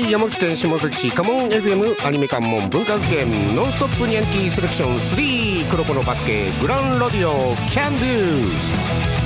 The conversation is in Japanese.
い山口県下関市カモン FM アニメ関門文化学園ノンストップニャンキーセレクション3黒子のバスケグランロディオキャンドゥ